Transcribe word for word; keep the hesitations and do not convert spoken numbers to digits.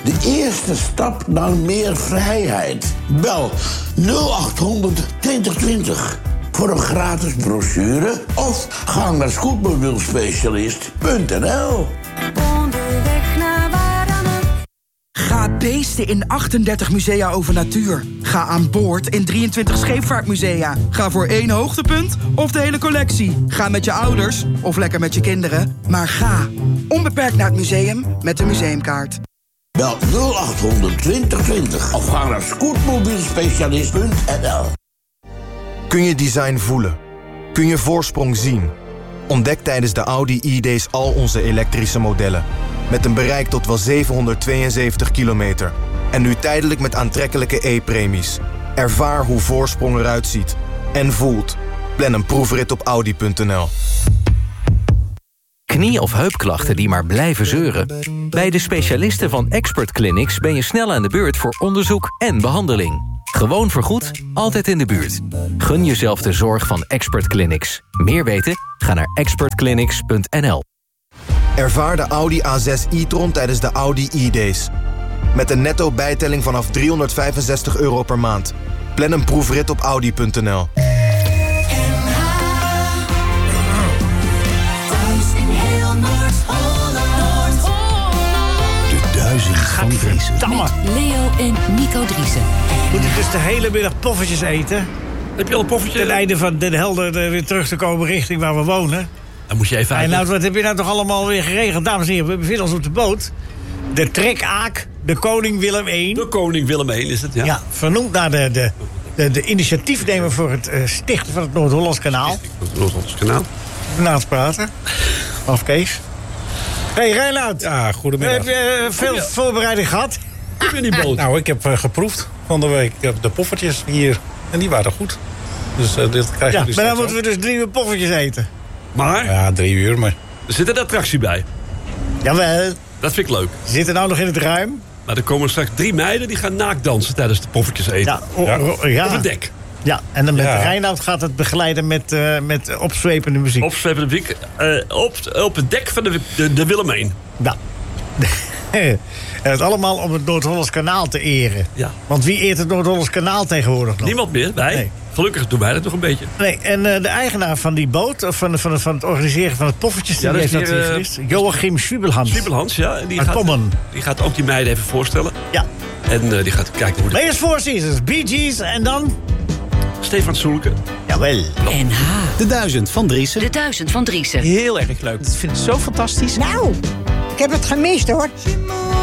De eerste stap naar meer vrijheid. Bel nul acht honderd twintig twintig voor een gratis brochure of ga naar scootmobielspecialist punt n l. Onderweg naar waar dan ook. Ga beesten in achtendertig musea over natuur. Ga aan boord in drieëntwintig scheepvaartmusea. Ga voor één hoogtepunt of de hele collectie. Ga met je ouders of lekker met je kinderen. Maar ga onbeperkt naar het museum met de museumkaart. Bel nul acht honderd twintig twintig of ga naar scootmobielspecialist punt n l. Kun je design voelen? Kun je voorsprong zien? Ontdek tijdens de Audi e-days al onze elektrische modellen. Met een bereik tot wel zevenhonderdtweeënzeventig kilometer. En nu tijdelijk met aantrekkelijke e-premies. Ervaar hoe voorsprong eruit ziet. En voelt. Plan een proefrit op audi punt n l. Knie- of heupklachten die maar blijven zeuren? Bij de specialisten van Expert Clinics ben je snel aan de beurt voor onderzoek en behandeling. Gewoon vergoed, altijd in de buurt. Gun jezelf de zorg van Expert Clinics. Meer weten? Ga naar expert clinics punt n l. Ervaar de Audi A zes e-tron tijdens de Audi e-days. Met een netto bijtelling vanaf driehonderdvijfenzestig euro per maand. Plan een proefrit op audi punt n l. Duizend van Driessen. Met Leo en Nico Driessen. Moet ik dus de hele middag poffertjes eten? Heb je al een poffertje? Ten einde van Den Helder uh, weer terug te komen richting waar we wonen. Dan moet je even En nou, wat heb je nou toch allemaal weer geregeld? Dames en heren, we bevinden ons op de boot. De trekaak, de koning Willem één. De koning Willem één is het, ja. Ja, vernoemd naar de, de, de, de initiatiefnemer voor het uh, stichten van het Noord-Hollands kanaal. Het Noord-Hollands kanaal. Na het praten. Af Kees. Hé, hey, Reinoud. Ja, goedemiddag. Heb je uh, veel voorbereiding gehad? Heb je die boot? Nou, ik heb uh, geproefd van de week. Ik heb de poffertjes hier. En die waren goed. Dus uh, dit krijg je Ja, dus maar dan straks moeten we dus drie uur poffertjes eten. Maar, Ja, drie uur, maar... er zit een attractie bij. Jawel. Dat vind ik leuk. Ze zitten nou nog in het ruim. Maar er komen straks drie meiden die gaan naakt dansen tijdens de poffertjes eten. Ja, o- Ja. o- ja. Op het dek. Ja, en dan met Ja. Reinoud gaat het begeleiden met, uh, met opzwepende muziek. Opzwepende wiek. Uh, op, op het dek van de, de, de Willem één. Ja. En het allemaal om het Noord-Hollands kanaal te eren. Ja. Want wie eert het Noord-Hollands kanaal tegenwoordig nog? Niemand meer, wij. Nee. Gelukkig doen wij dat nog een beetje. Nee, en uh, de eigenaar van die boot, of van, van, van het organiseren van het poffertjes... Ja, die dat is heeft dat die, uh, hier gerust. Joachim Schwiebelhans. Zwiebelhans, ja. En die Uit gaat, Pommen. die gaat ook die meiden even voorstellen. Ja. En uh, die gaat kijken hoe de... Maar eerst Four Seasons, Bee Gees en dan... Stefan Soelke. Jawel. N H. De Duizend van Driessen. De Duizend van Driessen. Heel erg leuk. Ik vind het zo fantastisch. Nou, ik heb het gemist hoor.